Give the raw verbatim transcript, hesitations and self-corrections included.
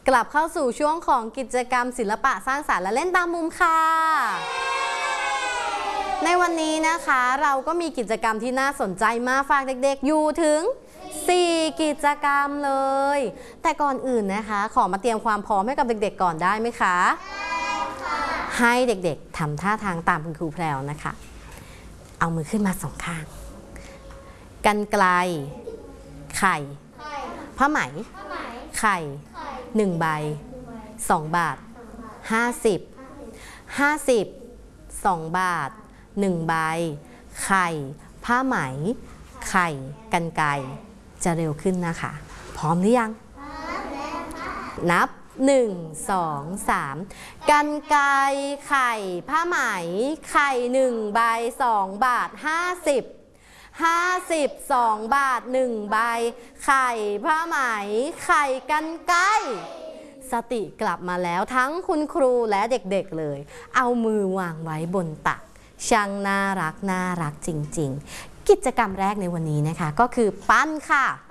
กลับเข้าสู่ช่วงของกิจกรรมศิลปะสร้างสรรค์และเล่นตามมุมค่ะในวันนี้นะคะเราก็มีกิจกรรมที่น่าสนใจมาฝากเด็กๆอยู่ถึงสี่กิจกรรมเลยแต่ก่อนอื่นนะคะขอมาเตรียมความพร้อมให้กับเด็กๆก่อนได้ไหมคะได้ค่ะให้เด็กๆทำท่าทางตามคุณครูแพรวนะคะเอามือขึ้นมาสองข้างกรรไกรไข่ผ้าไหมไข่หนึ่งใบสองบาทห้าสิบห้าสิบสองบาทหนึ่งใบไข่ผ้าไหมไข่กรรไกรจะเร็วขึ้นนะคะพร้อมหรือยังนับหนึ่งสองสามกรรไกรไข่ผ้าไหมไข่หนึ่งใบสองบาทห้าสิบห้าสิบสองบาทหนึ่งใบไข่ผ้าไหมไข่กรรไกรสติกลับมาแล้วทั้งคุณครูและเด็กๆเลยเอามือวางไว้บนตักช่างน่ารักน่ารักจริงๆกิจกรรมแรกในวันนี้นะคะก็คือปั้นค่ะ